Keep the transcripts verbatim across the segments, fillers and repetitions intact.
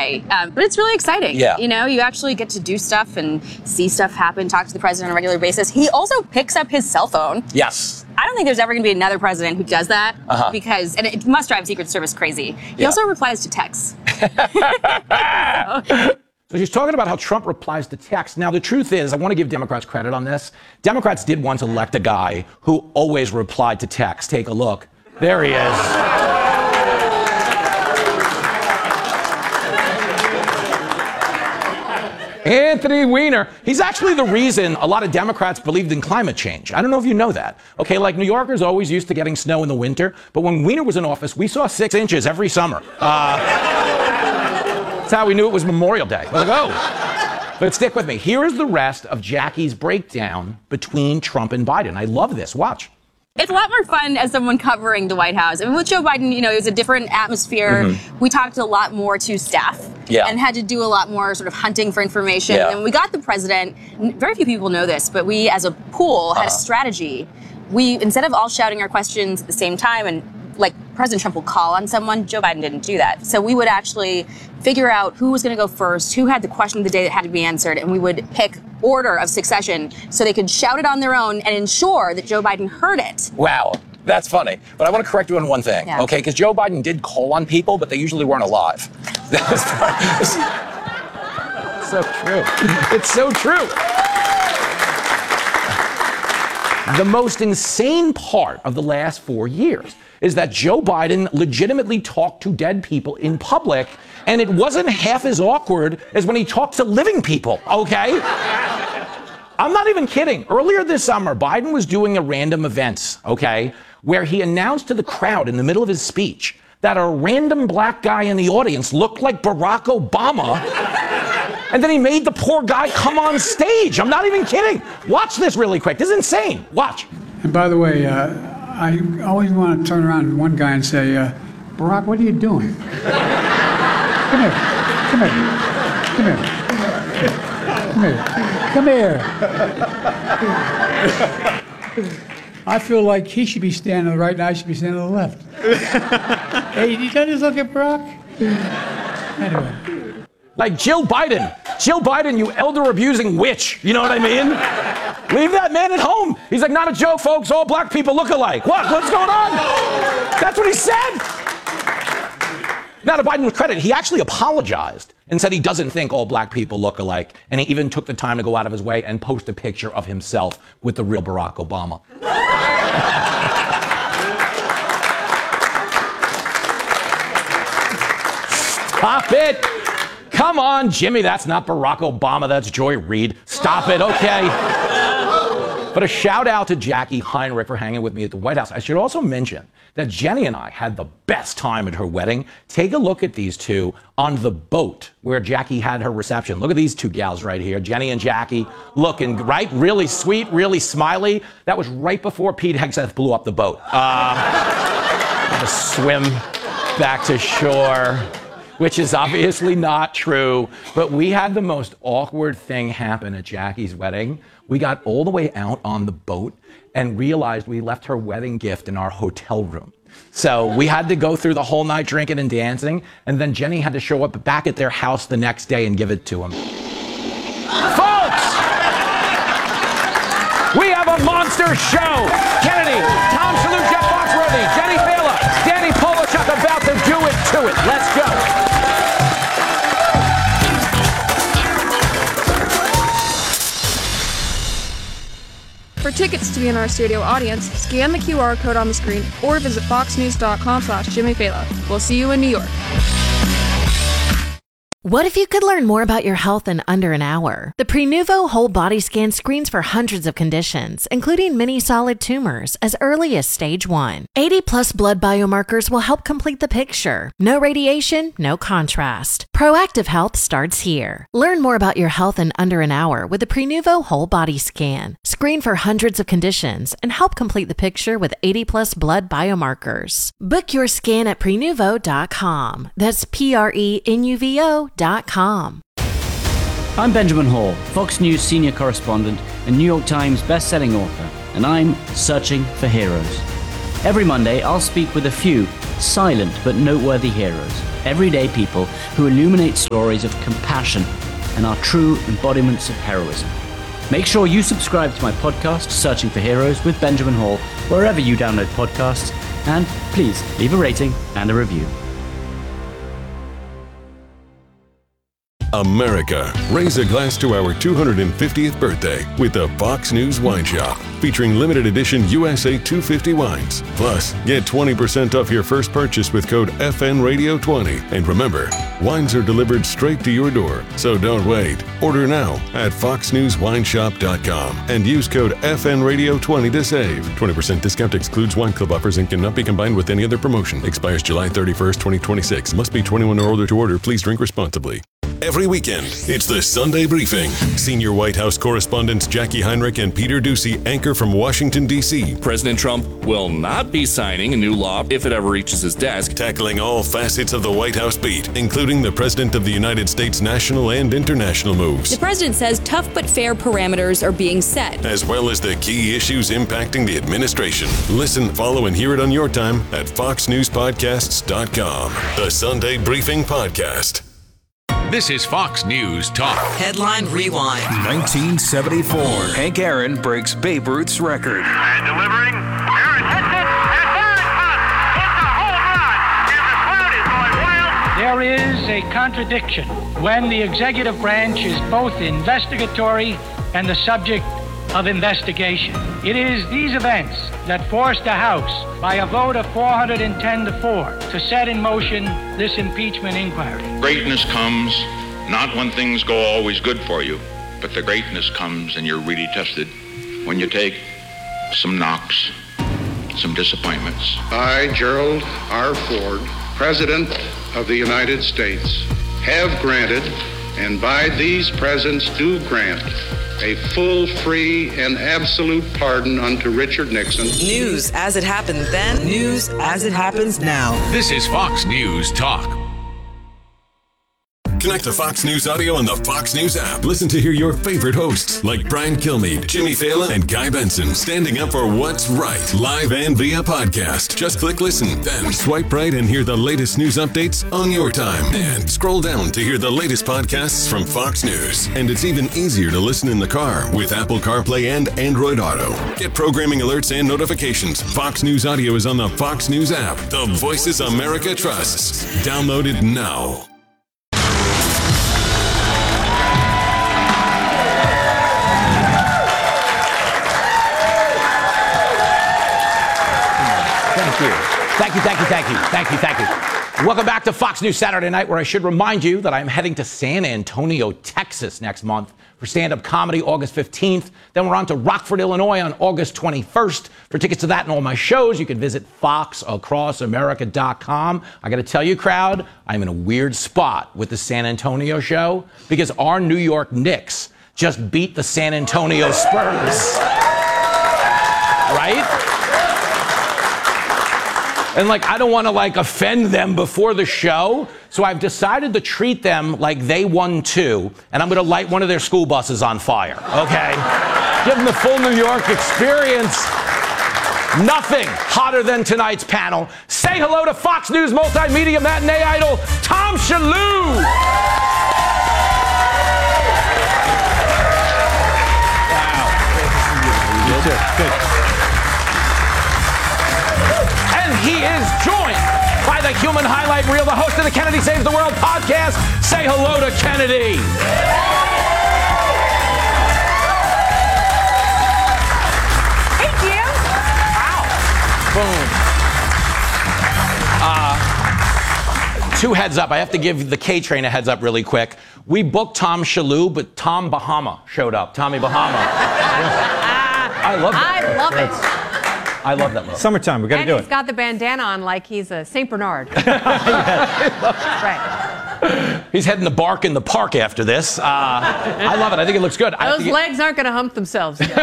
day. Um, but it's really exciting. Yeah. You know, you actually get to do stuff and see stuff happen, talk to the president on a regular basis. He also picks up his cell phone. Yes. I don't think there's ever going to be another president who does that uh-huh. because, and it must drive Secret Service crazy. He yeah. also replies to texts. so. So she's talking about how Trump replies to text. Now, the truth is, I want to give Democrats credit on this. Democrats did once elect a guy who always replied to text. Take a look. There he is. Anthony Weiner. He's actually the reason a lot of Democrats believed in climate change. I don't know if you know that. Okay, like New Yorkers always used to getting snow in the winter, but when Weiner was in office, we saw six inches every summer. Uh, that's how we knew it was Memorial Day. I was like, oh. But stick with me. Here is the rest of Jackie's breakdown between Trump and Biden. I love this. Watch. It's a lot more fun as someone covering the White House. I mean, with Joe Biden, you know, it was a different atmosphere. Mm-hmm. We talked a lot more to staff yeah. and had to do a lot more sort of hunting for information. Yeah. And we got the president. Very few people know this, but we, as a pool, had uh-huh. a strategy. We, instead of all shouting our questions at the same time and like President Trump will call on someone, Joe Biden didn't do that. So we would actually figure out who was going to go first, who had the question of the day that had to be answered, and we would pick order of succession so they could shout it on their own and ensure that Joe Biden heard it. Wow. That's funny. But I want to correct you on one thing, yeah. okay? Because Joe Biden did call on people, but they usually weren't alive. So true. It's so true. The most insane part of the last four years is that Joe Biden legitimately talked to dead people in public, and it wasn't half as awkward as when he talked to living people, okay? I'm not even kidding. Earlier this summer, Biden was doing a random event, okay, where he announced to the crowd in the middle of his speech that a random black guy in the audience looked like Barack Obama, and then he made the poor guy come on stage. I'm not even kidding. Watch this really quick. This is insane. Watch. And by the way, uh, I always want to turn around to one guy and say, uh, Barack, what are you doing? Come here. Come here. Come here. Come here. Come here. I feel like he should be standing to the right and I should be standing to the left. Hey, did you just look at Barack? Anyway. Like Jill Biden. Jill Biden, you elder-abusing witch. You know what I mean? Leave that man at home. He's like, not a joke, folks. All black people look alike. What? What's going on? That's what he said. Now, to Biden's credit, he actually apologized and said he doesn't think all black people look alike. And he even took the time to go out of his way and post a picture of himself with the real Barack Obama. Stop it. Come on, Jimmy, that's not Barack Obama, that's Joy Reid. Stop it, okay? But a shout out to Jackie Heinrich for hanging with me at the White House. I should also mention that Jenny and I had the best time at her wedding. Take a look at these two on the boat where Jackie had her reception. Look at these two gals right here, Jenny and Jackie, looking, right? Really sweet, really smiley. That was right before Pete Hegseth blew up the boat. Uh, had to swim back to shore, which is obviously not true, but we had the most awkward thing happen at Jackie's wedding. We got all the way out on the boat and realized we left her wedding gift in our hotel room. So we had to go through the whole night drinking and dancing, and then Jenny had to show up back at their house the next day and give it to him. Folks! We have a monster show! Kennedy, Tom Shalhoub, Jeff Foxworthy, Jenny Fela, Danny Polachuk about to do it to it. Let's go. For tickets to be in our studio audience, scan the Q R code on the screen or visit foxnews.com slash Jimmy Fela. We'll see you in New York. What if you could learn more about your health in under an hour? The Prenuvo Whole Body Scan screens for hundreds of conditions, including many solid tumors, as early as stage one. eighty plus blood biomarkers will help complete the picture. No radiation, no contrast. Proactive health starts here. Learn more about your health in under an hour with the Prenuvo Whole Body Scan. Screen for hundreds of conditions and help complete the picture with eighty plus blood biomarkers. Book your scan at prenuvo dot com. That's P R E N U V O dot com. I'm Benjamin Hall, Fox News senior correspondent and New York Times best-selling author, and I'm searching for heroes. Every Monday, I'll speak with a few silent but noteworthy heroes everyday people who illuminate stories of compassion and are true embodiments of heroism. Make sure you subscribe to my podcast, Searching for Heroes with Benjamin Hall, wherever you download podcasts, and please leave a rating and a review. America, raise a glass to our two hundred fiftieth birthday with the Fox News Wine Shop, featuring limited edition U S A two fifty wines. Plus, get twenty percent off your first purchase with code F N Radio twenty. And remember, wines are delivered straight to your door, so don't wait. Order now at fox news wine shop dot com and use code F N Radio twenty to save. twenty percent discount excludes wine club offers and cannot be combined with any other promotion. Expires July thirty-first, twenty twenty-six. Must be twenty-one or older to order. Please drink responsibly. Every weekend, it's the Sunday Briefing. Senior White House correspondents Jackie Heinrich and Peter Doocy anchor from Washington, D C President Trump will not be signing a new law if it ever reaches his desk. Tackling all facets of the White House beat, including the President of the United States' national and international moves. The president says tough but fair parameters are being set, as well as the key issues impacting the administration. Listen, follow, and hear it on your time at fox news podcasts dot com. The Sunday Briefing Podcast. This is Fox News Talk. Headline Rewind. nineteen seventy-four. Hank Aaron breaks Babe Ruth's record. And delivering. Aaron hits it. And there it comes. It's a home run. And the crowd is going wild. There is a contradiction when the executive branch is both investigatory and the subject of investigation. It is these events that forced the House, by a vote of four hundred ten to four, to set in motion this impeachment inquiry. Greatness comes not when things go always good for you, but the greatness comes and you're really tested when you take some knocks, some disappointments. I, Gerald R. Ford, President of the United States, have granted, and by these presents do grant, a full, free, and absolute pardon unto Richard Nixon. News as it happened then, news as it happens now. This is Fox News Talk. Connect to Fox News Audio on the Fox News app. Listen to hear your favorite hosts like Brian Kilmeade, Jimmy Fallon, and Guy Benson standing up for what's right, live and via podcast. Just click listen, then swipe right and hear the latest news updates on your time. And scroll down to hear the latest podcasts from Fox News. And it's even easier to listen in the car with Apple CarPlay and Android Auto. Get programming alerts and notifications. Fox News Audio is on the Fox News app. The voices America trusts. Download it now. Thank you, thank you, thank you, thank you, thank you. Welcome back to Fox News Saturday Night, where I should remind you that I'm heading to San Antonio, Texas next month for stand-up comedy August fifteenth. Then we're on to Rockford, Illinois on August twenty-first. For tickets to that and all my shows, you can visit fox across america dot com. I got to tell you, crowd, I'm in a weird spot with the San Antonio show because our New York Knicks just beat the San Antonio Spurs. Right? And, like, I don't want to, like, offend them before the show, so I've decided to treat them like they won too, and I'm going to light one of their school buses on fire, okay? Give them the full New York experience. Nothing hotter than tonight's panel. Say hello to Fox News multimedia matinee idol, Tom Shillue. Wow. You too. Good. He is joined by the human highlight reel, the host of the Kennedy Saves the World podcast. Say hello to Kennedy. Thank you. Wow. Boom. Uh, two heads up. I have to give the K-Train a heads up really quick. We booked Tom Shillue, but Tom Bahama showed up. Tommy Bahama. I love that. I love it. I love that look. Summertime, we got to do it. And he's got the bandana on like he's a Saint Bernard. Right. He's heading to bark in the park after this. Uh, I love it. I think it looks good. Those legs get... aren't going to hump themselves. I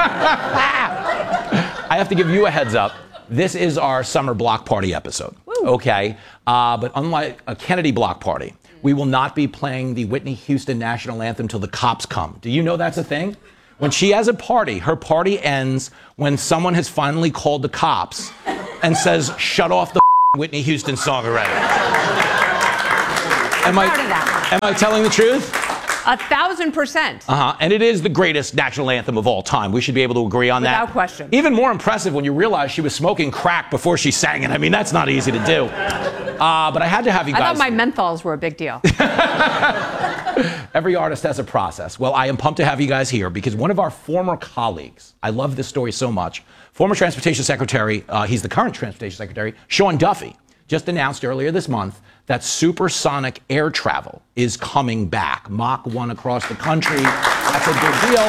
have to give you a heads up. This is our summer block party episode. Woo. Okay? Uh, but unlike a Kennedy block party, we will not be playing the Whitney Houston national anthem till the cops come. Do you know that's a thing? When she has a party, her party ends when someone has finally called the cops and says, shut off the Whitney Houston song already. Am I, proud of that. am I telling the truth? A thousand percent. Uh-huh. And it is the greatest national anthem of all time. We should be able to agree on that. Without question. Even more impressive when you realize she was smoking crack before she sang it. I mean, that's not easy to do. Uh, but I had to have you guys. I thought my menthols were a big deal. Every artist has a process. Well, I am pumped to have you guys here because one of our former colleagues, I love this story so much, former Transportation Secretary, uh, he's the current Transportation Secretary, Sean Duffy, just announced earlier this month that supersonic air travel is coming back. Mach one across the country. That's a big deal.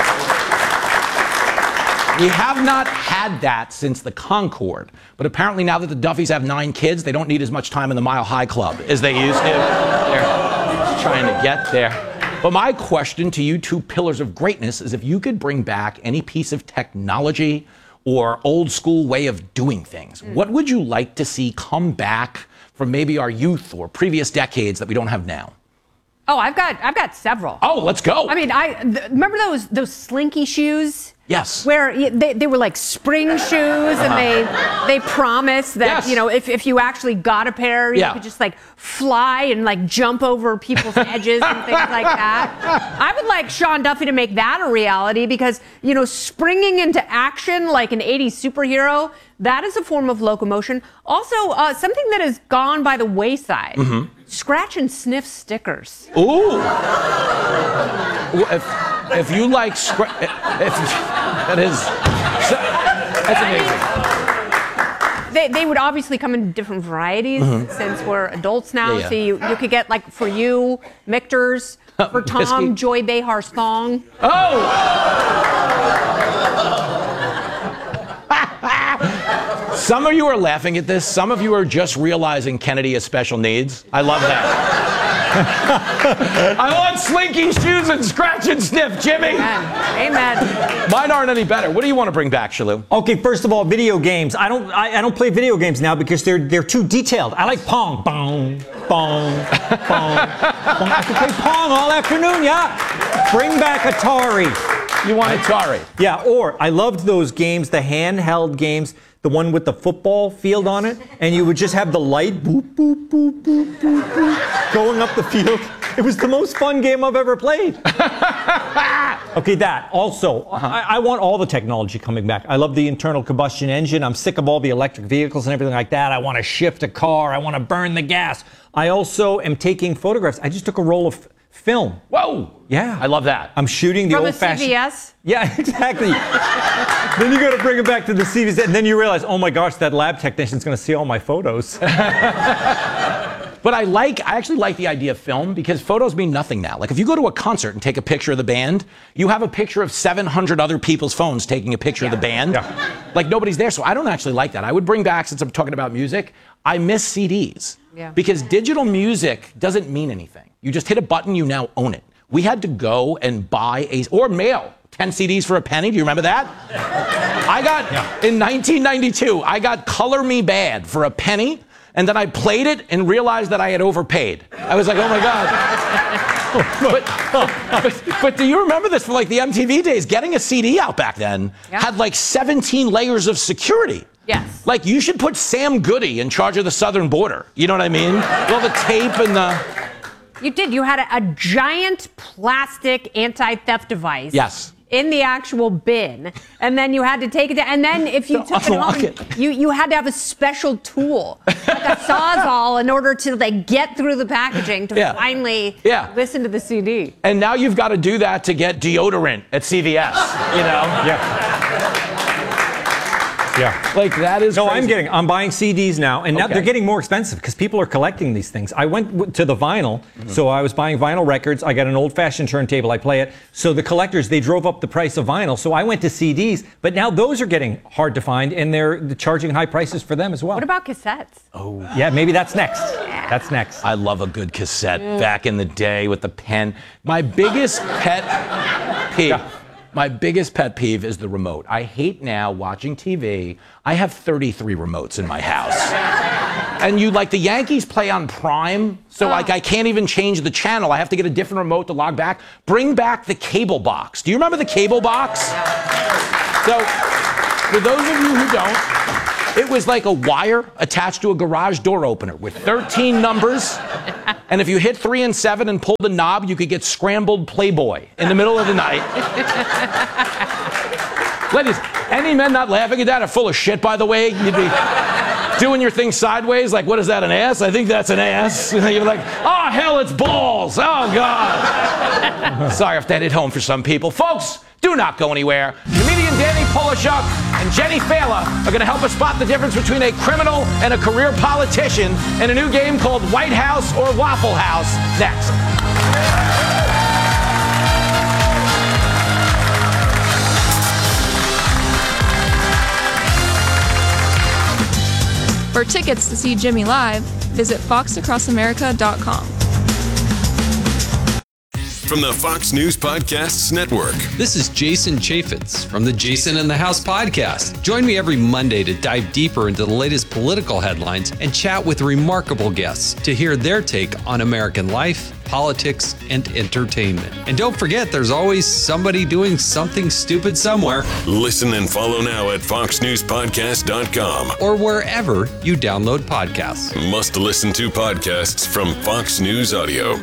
We have not had that since the Concorde, but apparently now that the Duffys have nine kids, they don't need as much time in the Mile High Club as they used to. They're trying to get there. But my question to you two pillars of greatness is if you could bring back any piece of technology or old school way of doing things, mm. what would you like to see come back from maybe our youth or previous decades that we don't have now? Oh, I've got I've got several. Oh, let's go. I mean, I th- remember those those slinky shoes? Yes. Where they, they were like spring shoes, and they they promised that Yes. you know if, if you actually got a pair, you Yeah. could just like fly and like jump over people's edges and things like that. I would like Sean Duffy to make that a reality because you know springing into action like an eighties superhero, that is a form of locomotion. Also, uh, something that has gone by the wayside. Mm-hmm. Scratch and sniff stickers. Ooh. If, if you like, scra- if, that is, that's amazing. They, they would obviously come in different varieties Mhm. since we're adults now. Yeah, yeah. So you, you could get like for you, Michter's, for Tom, Whiskey. Joy Behar's thong. Some of you are laughing at this. Some of you are just realizing Kennedy has special needs. I love that. I want slinky shoes and scratch and sniff, Jimmy. Amen. Amen. Mine aren't any better. What do you want to bring back, Shalou? Okay, first of all, video games. I don't I, I don't play video games now because they're they're too detailed. I like Pong. Bong, bong, bong, bong. I can play Pong all afternoon, yeah. Bring back Atari. You want Atari? Yeah, or I loved those games, the handheld games, the one with the football field on it, and you would just have the light boop, boop, boop, boop, boop, boop, going up the field. It was the most fun game I've ever played. Okay, that. Also, uh-huh. I, I want all the technology coming back. I love the internal combustion engine. I'm sick of all the electric vehicles and everything like that. I want to shift a car. I want to burn the gas. I also am taking photographs. I just took a roll of film. Whoa! Yeah. I love that. I'm shooting the From a old-fashioned... C V S? Yeah, exactly. Then you got to bring it back to the C V S, and then you realize, oh my gosh, that lab technician's going to see all my photos. But I like, I actually like the idea of film because photos mean nothing now. Like if you go to a concert and take a picture of the band, you have a picture of seven hundred other people's phones taking a picture yeah. of the band. Yeah. Like nobody's there. So I don't actually like that. I would bring back, since I'm talking about music, I miss C Ds. Yeah. Because digital music doesn't mean anything. You just hit a button, you now own it. We had to go and buy a, or mail ten C Ds for a penny. Do you remember that? I got, yeah. in nineteen ninety-two, I got Color Me Bad for a penny. And then I played it and realized that I had overpaid. I was like, oh my God. but, but, but do you remember this from like the M T V days? Getting a C D out back then yeah. had like seventeen layers of security. Yes. Like you should put Sam Goody in charge of the southern border. You know what I mean? All the tape and the... You did. You had a, a giant plastic anti-theft device. Yes. In the actual bin, and then you had to take it down. And then if you took it home, it. you you had to have a special tool, like a Sawzall, in order to like get through the packaging to yeah. finally yeah. listen to the C D. And now you've got to do that to get deodorant at C V S. You know? Yeah. Yeah. Like that is No, crazy. I'm getting, I'm buying C Ds now, and now Okay. they're getting more expensive because people are collecting these things. I went w- to the vinyl, mm-hmm. so I was buying vinyl records. I got an old-fashioned turntable, I play it. So the collectors, they drove up the price of vinyl, so I went to C Ds, but now those are getting hard to find, and they're charging high prices for them as well. What about cassettes? Oh. Yeah, maybe that's next. Yeah. That's next. I love a good cassette Yeah. back in the day with the pen. My biggest pet peeve. Yeah. My biggest pet peeve is the remote. I hate now watching T V. I have thirty-three remotes in my house. And you like the Yankees play on Prime, so oh. like I can't even change the channel. I have to get a different remote to log back. Bring back the cable box. Do you remember the cable box? So, for those of you who don't, It was like a wire attached to a garage door opener with thirteen numbers. And if you hit three and seven and pulled the knob, you could get scrambled Playboy in the middle of the night. Ladies, any men not laughing at that are full of shit, by the way. You'd be doing your thing sideways, like, what is that, an ass? I think that's an ass. You're like, oh, hell, it's balls. Oh, God. Sorry if that hit home for some people. Folks, do not go anywhere. Comedian Danny Polishuk and Jenny Fela are going to help us spot the difference between a criminal and a career politician in a new game called White House or Waffle House. Next. For tickets to see Jimmy live, visit fox across america dot com. From the Fox News Podcasts Network. This is Jason Chaffetz from the Jason in the House podcast. Join me every Monday to dive deeper into the latest political headlines and chat with remarkable guests to hear their take on American life, politics, and entertainment. And don't forget, there's always somebody doing something stupid somewhere. Listen and follow now at fox news podcast dot com or wherever you download podcasts. Must listen to podcasts from Fox News Audio.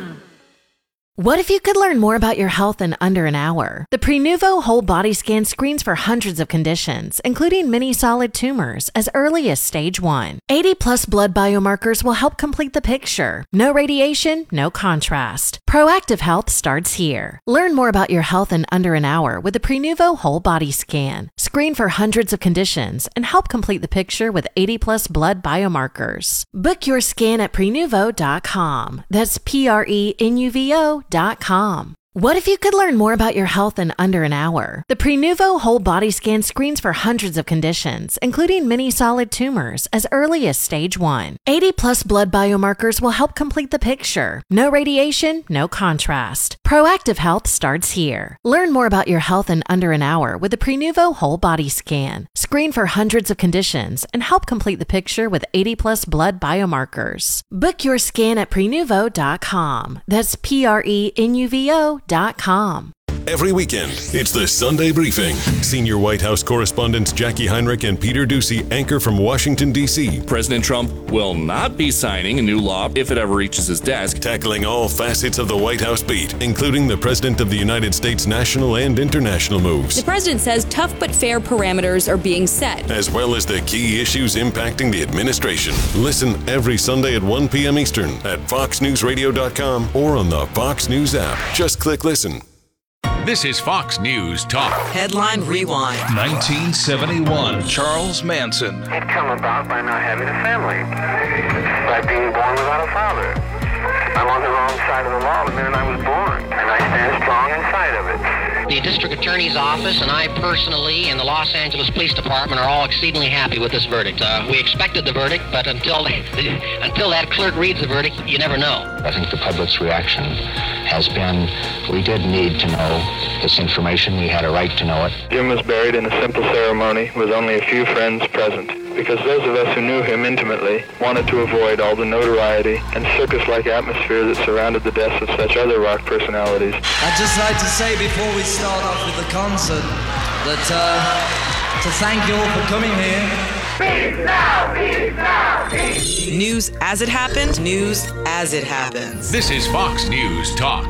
What if you could learn more about your health in under an hour? The Prenuvo Whole Body Scan screens for hundreds of conditions, including many solid tumors, as early as stage one. eighty plus blood biomarkers will help complete the picture. No radiation, no contrast. Proactive health starts here. Learn more about your health in under an hour with the Prenuvo Whole Body Scan. Screen for hundreds of conditions and help complete the picture with eighty plus blood biomarkers. Book your scan at prenuvo dot com. That's P R E N U V O dot com. What if you could learn more about your health in under an hour? The Prenuvo Whole Body Scan screens for hundreds of conditions, including many solid tumors, as early as stage one. eighty plus blood biomarkers will help complete the picture. No radiation, no contrast. Proactive health starts here. Learn more about your health in under an hour with the Prenuvo Whole Body Scan. Screen for hundreds of conditions and help complete the picture with eighty plus blood biomarkers. Book your scan at prenuvo dot com. That's P R E N U V O dot com. Every weekend, it's the Sunday Briefing. Senior White House correspondents Jackie Heinrich and Peter Doocy anchor from Washington, D C President Trump will not be signing a new law if it ever reaches his desk. Tackling all facets of the White House beat, including the President of the United States' national and international moves. The president says tough but fair parameters are being set, as well as the key issues impacting the administration. Listen every Sunday at one p.m. Eastern at fox news radio dot com or on the Fox News app. Just click listen. This is Fox News Talk. Headline Rewind. nineteen seventy-one. Charles Manson. He'd come about by not having a family, by being born without a father. I'm on the wrong side of the law the minute I was born, and I stand strong inside of it. The district attorney's office and I personally and the Los Angeles Police Department are all exceedingly happy with this verdict. Uh, we expected the verdict, but until until that clerk reads the verdict, you never know. I think the public's reaction has been, we did need to know this information. We had a right to know it. Jim was buried in a simple ceremony with only a few friends present, because those of us who knew him intimately wanted to avoid all the notoriety and circus-like atmosphere that surrounded the deaths of such other rock personalities. I'd just like to say before we start off with the concert that uh, to thank you all for coming here. Peace now, peace now, peace. News as it happened, news as it happens. This is Fox News Talk.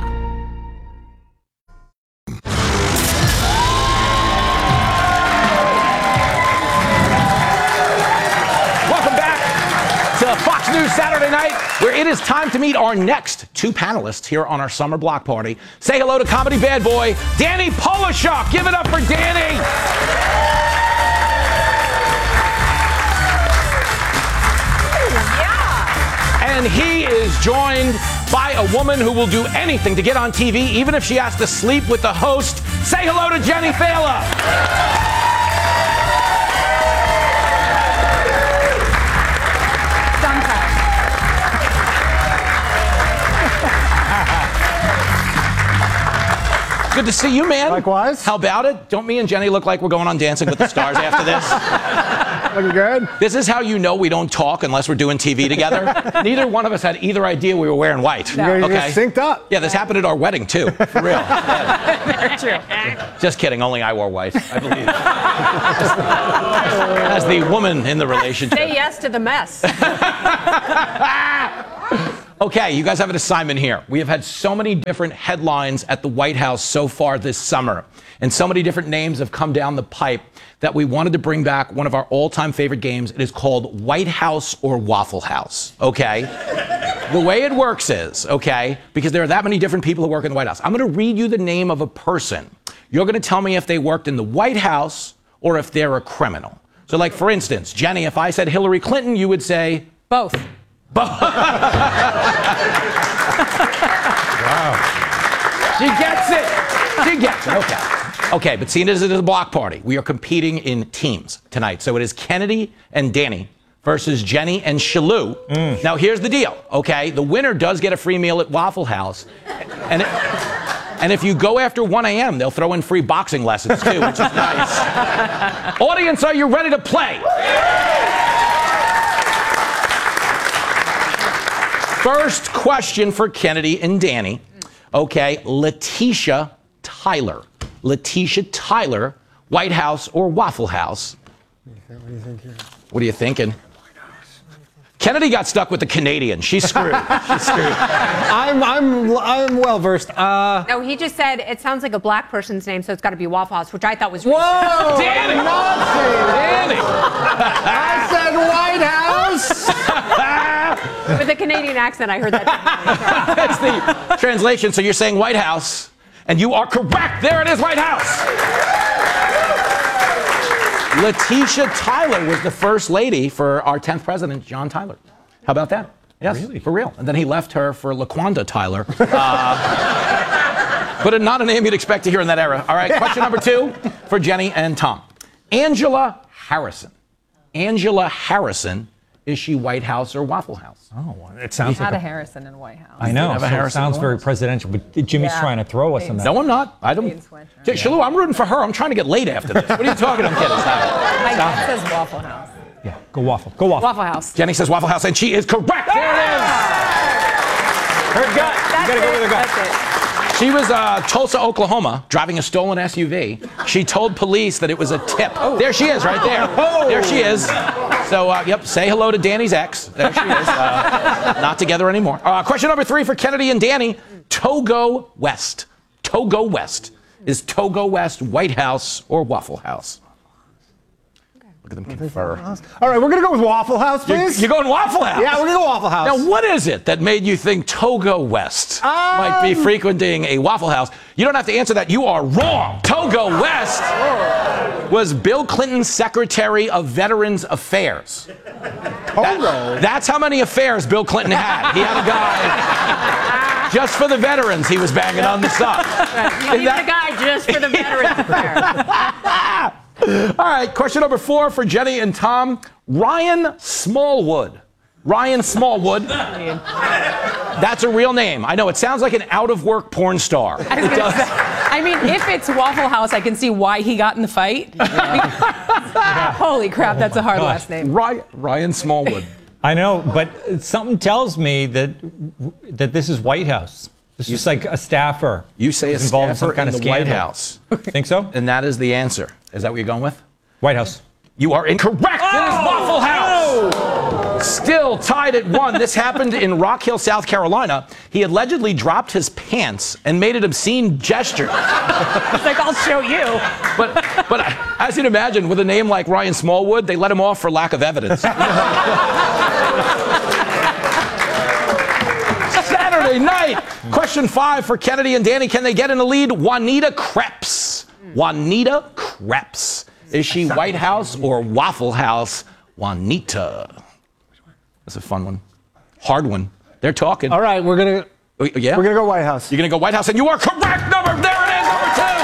Welcome back to Fox News Saturday Night, where it is time to meet our next two panelists here on our summer block party. Say hello to comedy bad boy, Danny Polishuk. Give it up for Danny. And he is joined by a woman who will do anything to get on T V, even if she has to sleep with the host. Say hello to Jenny Fela. Good to see you, man. Likewise. How about it? Don't me and Jenny look like we're going on Dancing with the Stars after this? Looking good. This is how you know we don't talk unless we're doing T V together. Neither one of us had either idea we were wearing white. No. You guys Okay. just synced up. Yeah, this happened at our wedding, too. For real. Very true. Just kidding. Only I wore white, I believe. As the woman in the relationship. Say yes to the mess. Okay, you guys have an assignment here. We have had so many different headlines at the White House so far this summer, and so many different names have come down the pipe that we wanted to bring back one of our all-time favorite games. It is called White House or Waffle House, okay? The way it works is, okay, because there are that many different people who work in the White House, I'm going to read you the name of a person. You're going to tell me if they worked in the White House or if they're a criminal. So, like, for instance, Jenny, if I said Hillary Clinton, you would say? Both. Wow. She gets it. She gets it. Okay. Okay, but seeing as it is a block party, we are competing in teams tonight. So it is Kennedy and Danny versus Jenny and Shalou. Mm. Now, here's the deal, okay? The winner does get a free meal at Waffle House. And, it, and if you go after one a.m., they'll throw in free boxing lessons, too, which is nice. Audience, are you ready to play? First question for Kennedy and Danny. Okay, Letitia Tyler. Letitia Tyler, White House or Waffle House? What do you think here? What are you thinking? Kennedy got stuck with the Canadian. She's screwed. She's screwed. I'm I'm I'm well versed. Uh, No, he just said it sounds like a black person's name, so it's got to be Waffle House, which I thought was. Whoa! Danny! Danny! I said White House! With a Canadian accent, I heard that. That's the translation. So you're saying White House, and you are correct. There it is, White House. Letitia Tyler was the first lady for our tenth president, John Tyler. How about that? Yes, really? For real. And then he left her for LaQuanda Tyler. Uh, but not a name you'd expect to hear in that era. All right, question number two for Jenny and Tom. Angela Harrison. Angela Harrison. Is she White House or Waffle House? Oh, it sounds We like had a, a Harrison in White House. I know. Have a So it Harrison sounds in very White House. presidential, but Jimmy's Yeah. trying to throw us in that. No, I'm not. I don't. Yeah, Shalou, I'm rooting for her. I'm trying to get laid after this. What are you talking? I'm kidding. Stop. My Stop. dad says Waffle House. Yeah, go Waffle. Go Waffle. Waffle House. Jenny says Waffle House, and she is correct. There it is. Her gut. That's you gotta it. go with her gut. That's it. She was uh, Tulsa, Oklahoma, driving a stolen S U V. She told police that it was a tip. Oh. There she is, right there. Oh. There she is. So, uh, yep, say hello to Danny's ex. There she is. Uh, not together anymore. Uh, question number three for Kennedy and Danny. Togo West. Togo West. Is Togo West White House or Waffle House? Look at them confer. All right, we're going to go with Waffle House, please. You're going Waffle House? Yeah, we're going to go Waffle House. Now, what is it that made you think Togo West Um, might be frequenting a Waffle House? You don't have to answer that. You are wrong. Togo West was Bill Clinton's Secretary of Veterans Affairs. That, that's how many affairs Bill Clinton had. He had a guy just for the veterans he was banging on the side. Right. You need That- a guy just for the veterans affair. All right, question number four for Jenny and Tom. Ryan Smallwood. Ryan Smallwood. That's a real name. I know, it sounds like an out-of-work porn star. I, was gonna say, I mean, if it's Waffle House, I can see why he got in the fight. Holy crap, that's a hard last name. Ryan, Ryan Smallwood. I know, but something tells me that that this is White House. This is like a staffer. You say a who's involved in staffer some kind in of the White scandal. House. Think so? And that is the answer. Is that what you're going with? White House. You are incorrect. Oh, it is Waffle House. Still tied at one. This happened in Rock Hill, South Carolina. He allegedly dropped his pants and made an obscene gesture. It's like, I'll show you. But, but as you'd imagine, with a name like Ryan Smallwood, they let him off for lack of evidence. Saturday night. Question five for Kennedy and Danny. Can they get in the lead? Juanita Kreps. Juanita Kreps. Is she White House or Waffle House? Juanita. That's a fun one. Hard one. They're talking. All right, we're going to Yeah? we're going to go White House. You're going to go White House, and you are correct. Number, there it is, number two.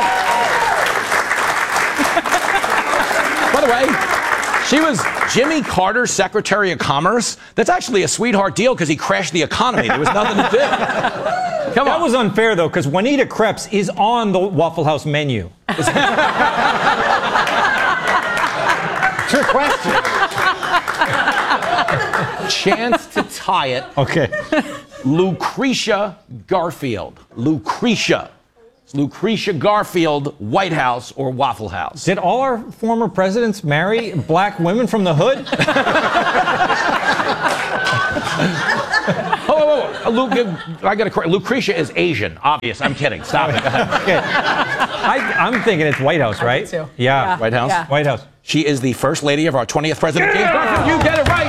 By the way, she was Jimmy Carter's Secretary of Commerce. That's actually a sweetheart deal because he crashed the economy. There was nothing to do. Come that on. was unfair, though, because Juanita Crepes is on the Waffle House menu. Trick question. Chance to tie it. Okay. Lucretia Garfield. Lucretia. Lucretia Garfield, White House or Waffle House? Did all our former presidents marry black women from the hood? Oh, whoa, whoa. Luke, I got to correct. Lucretia is Asian. Obvious. I'm kidding. Stop it. Go ahead. Okay. I, I'm thinking it's White House, right? too. Yeah. Yeah. White House? Yeah. White House. She is the first lady of our twentieth president. Yeah! James Garfield. You get it right.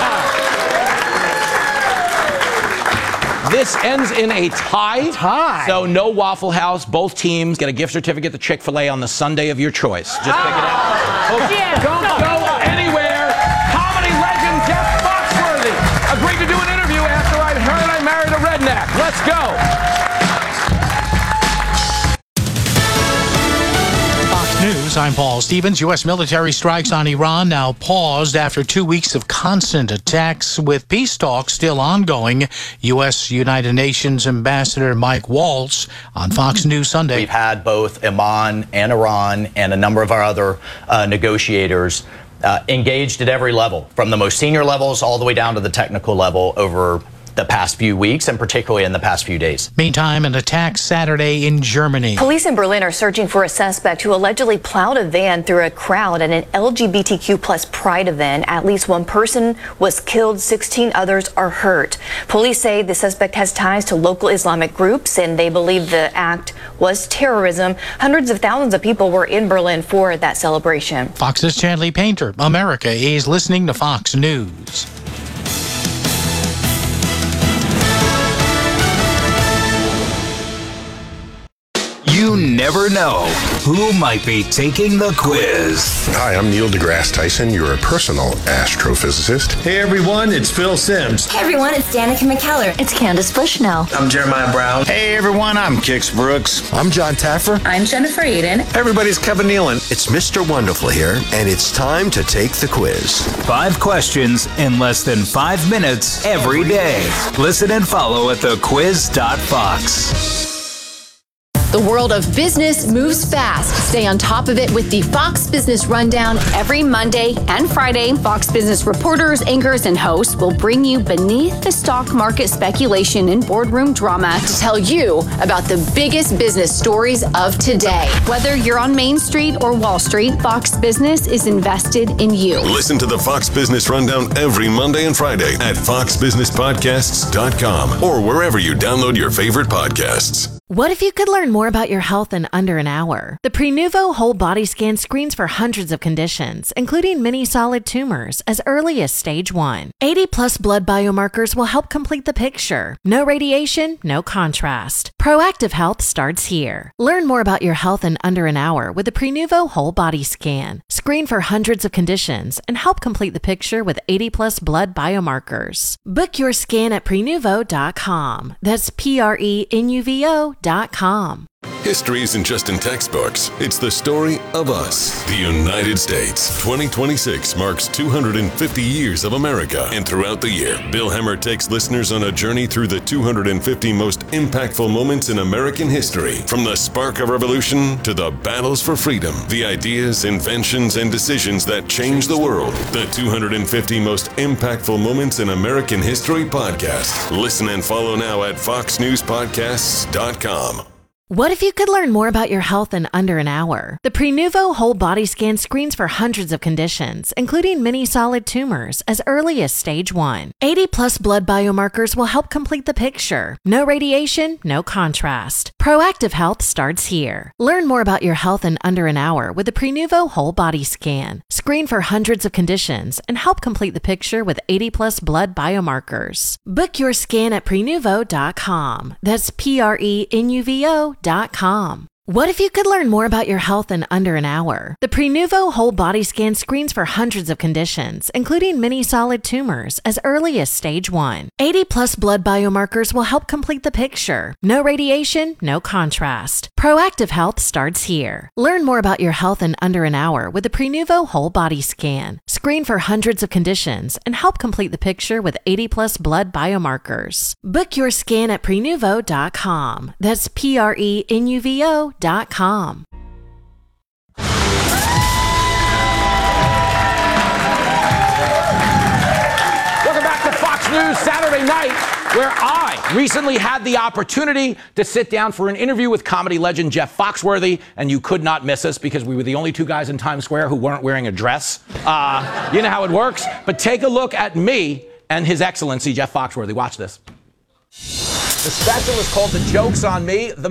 This ends in a tie. Tie. So no Waffle House. Both teams get a gift certificate to Chick-fil-A on the Sunday of your choice. Just pick it out. Oh, Yeah. don't go anywhere. Comedy legend Jeff Foxworthy agreed to do an interview after I heard I married a redneck. Let's go. News, I'm Paul Stevens. U S military strikes on Iran now paused after two weeks of constant attacks with peace talks still ongoing. U S United Nations Ambassador Mike Waltz on Fox News Sunday. We've had both Oman and Iran and a number of our other uh, negotiators uh, engaged at every level, from the most senior levels all the way down to the technical level over the past few weeks and particularly in the past few days. Meantime, an attack Saturday in Germany. Police in Berlin are searching for a suspect who allegedly plowed a van through a crowd at an L G B T Q plus pride event. At least one person was killed, sixteen others are hurt. Police say the suspect has ties to local Islamic groups and they believe the act was terrorism. Hundreds of thousands of people were in Berlin for that celebration. Fox's Chanley Painter. America is listening to Fox News. You never know who might be taking the quiz. Hi, I'm Neil deGrasse Tyson, your personal astrophysicist. Hey everyone, it's Phil Sims. Hey everyone, it's Danica McKellar. It's Candace Bushnell. I'm Jeremiah Brown. Hey everyone, I'm Kix Brooks. I'm John Taffer. I'm Jennifer Aiden. Hey everybody, it's Kevin Nealon. It's Mister Wonderful here, and it's time to take the quiz. Five questions in less than five minutes every day. Listen and follow at the quiz dot fox. The world of business moves fast. Stay on top of it with the Fox Business Rundown every Monday and Friday. Fox Business reporters, anchors, and hosts will bring you beneath the stock market speculation and boardroom drama to tell you about the biggest business stories of today. Whether you're on Main Street or Wall Street, Fox Business is invested in you. Listen to the Fox Business Rundown every Monday and Friday at fox business podcasts dot com or wherever you download your favorite podcasts. What if you could learn more about your health in under an hour? The Prenuvo Whole Body Scan screens for hundreds of conditions, including many solid tumors, as early as stage one. eighty plus blood biomarkers will help complete the picture. No radiation, no contrast. Proactive health starts here. Learn more about your health in under an hour with the Prenuvo Whole Body Scan. Screen for hundreds of conditions and help complete the picture with eighty plus blood biomarkers. Book your scan at prenuvo dot com. That's P R E N U V O dot com. History isn't just in textbooks, it's the story of us, the United States. twenty twenty-six marks two hundred fifty years of America, and throughout the year, Bill Hemmer takes listeners on a journey through the two hundred fifty most impactful moments in American history. From the spark of revolution to the battles for freedom, the ideas, inventions, and decisions that changed the world. The two hundred fifty most impactful moments in American history podcast. Listen and follow now at fox news podcasts dot com. What if you could learn more about your health in under an hour? The Prenuvo Whole Body Scan screens for hundreds of conditions, including many solid tumors, as early as stage one. eighty plus blood biomarkers will help complete the picture. No radiation, no contrast. Proactive health starts here. Learn more about your health in under an hour with the Prenuvo Whole Body Scan. Screen for hundreds of conditions and help complete the picture with eighty plus blood biomarkers. Book your scan at prenuvo dot com. That's P R E N U V O dot com. What if you could learn more about your health in under an hour? The Prenuvo Whole Body Scan screens for hundreds of conditions, including many solid tumors, as early as stage one. eighty plus blood biomarkers will help complete the picture. No radiation, no contrast. Proactive Health starts here. Learn more about your health in under an hour with the Prenuvo Whole Body Scan. Screen for hundreds of conditions and help complete the picture with eighty plus blood biomarkers. Book your scan at prenuvo dot com. That's P R E N U V O dot com. Welcome back to Fox News Saturday Night, where I recently had the opportunity to sit down for an interview with comedy legend Jeff Foxworthy, and you could not miss us because we were the only two guys in Times Square who weren't wearing a dress. Uh, you know how it works. But take a look at me and His Excellency Jeff Foxworthy. Watch this. The special is called The Joke's on Me. The